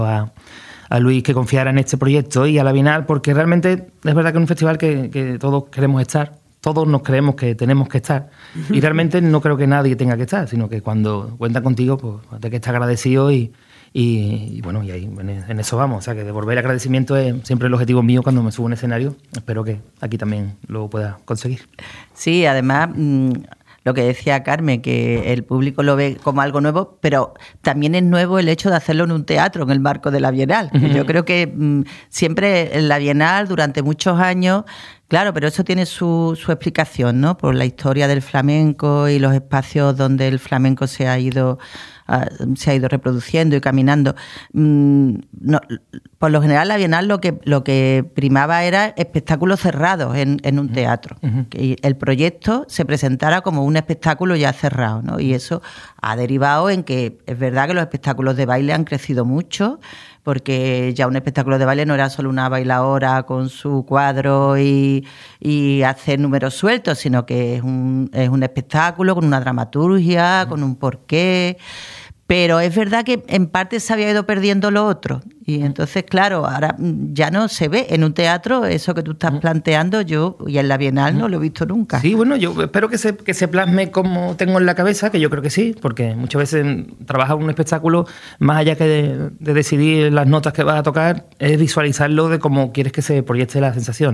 a Luis que confiara en este proyecto y a la Bienal, porque realmente es verdad que es un festival que todos queremos estar, todos nos creemos que tenemos que estar, y realmente no creo que nadie tenga que estar, sino que cuando cuentan contigo, pues hay que estar agradecido y bueno, y ahí en eso vamos. O sea, que devolver el agradecimiento es siempre el objetivo mío cuando me subo a un escenario. Espero que aquí también lo pueda conseguir. Sí, además, lo que decía Carmen, que el público lo ve como algo nuevo, pero también es nuevo el hecho de hacerlo en un teatro, en el marco de la Bienal. Yo creo que siempre en la Bienal, durante muchos años, claro, pero eso tiene su explicación, ¿no? Por la historia del flamenco y los espacios donde el flamenco se ha ido reproduciendo y caminando. No, por lo general, la Bienal lo que primaba era espectáculos cerrados en un teatro. Que el proyecto se presentara como un espectáculo ya cerrado, ¿no? Y eso ha derivado en que es verdad que los espectáculos de baile han crecido mucho, porque ya un espectáculo de baile no era solo una bailaora con su cuadro y hacer números sueltos, sino que es un espectáculo con una dramaturgia, con un porqué. Pero es verdad que en parte se había ido perdiendo lo otro. Y entonces, claro, ahora ya no se ve en un teatro eso que tú estás planteando. Yo, y en la Bienal, no lo he visto nunca. Sí, bueno, yo espero que se plasme como tengo en la cabeza, que yo creo que sí, porque muchas veces trabajar un espectáculo, más allá que de decidir las notas que vas a tocar, es visualizarlo de cómo quieres que se proyecte la sensación,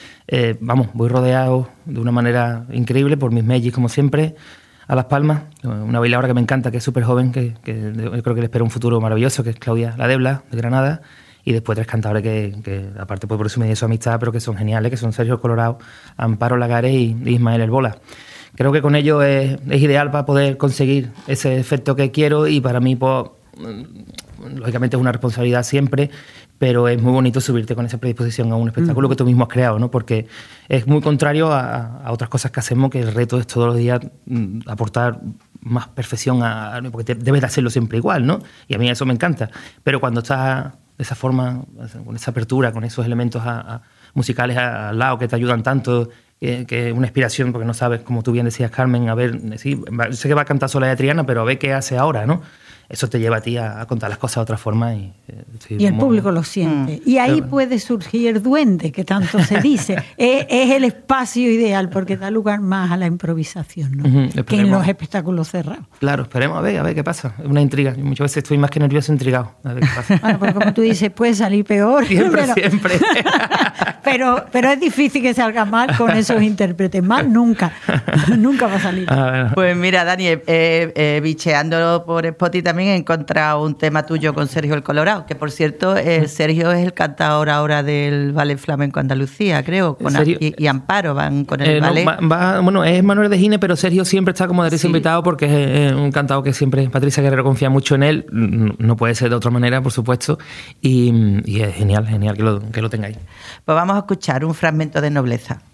¿no? Voy rodeado de una manera increíble por mis mellis, como siempre, a Las Palmas, una bailadora que me encanta, que es súper joven, que yo creo que le espera un futuro maravilloso, que es Claudia Ladebla, de Granada, y después 3 cantadores que aparte por presumir de su amistad, pero que son geniales, que son Sergio el Colorado, Amparo Lagares y Ismael El Bola. Creo que con ellos es ideal para poder conseguir ese efecto que quiero, y para mí, pues, lógicamente es una responsabilidad siempre, pero es muy bonito subirte con esa predisposición a un espectáculo que tú mismo has creado, ¿no? Porque es muy contrario a otras cosas que hacemos, que el reto es todos los días aportar más perfección, porque debes de hacerlo siempre igual, ¿no? Y a mí eso me encanta. Pero cuando estás de esa forma, con esa apertura, con esos elementos musicales al lado que te ayudan tanto, que es una inspiración, porque no sabes, como tú bien decías, Carmen, a ver, sí, sé que va a cantar Soledad de Triana, pero a ver qué hace ahora, ¿no? Eso te lleva a ti a contar las cosas de otra forma. Y el público lo siente. Y ahí puede surgir el duende, que tanto se dice. Es el espacio ideal, porque da lugar más a la improvisación, ¿no? Que en los espectáculos cerrados. Claro, esperemos a ver qué pasa. Es una intriga. Muchas veces estoy más que nervioso, intrigado. A ver qué pasa. Bueno, porque como tú dices, puede salir peor. Siempre. pero es difícil que salga mal con esos intérpretes. Mal nunca. Nunca va a salir. Pues mira, Dani, bicheando por Spotify también he encontrado un tema tuyo con Sergio el Colorado, que por cierto, Sergio es el cantador ahora del Ballet Flamenco Andalucía, creo, y Amparo van con el ballet. Bueno, es Manuel de Gine, pero Sergio siempre está como derecho invitado, porque es un cantador que siempre Patricia Guerrero confía mucho en él, no puede ser de otra manera, por supuesto, y es genial que lo tengáis. Pues vamos a escuchar un fragmento de Nobleza.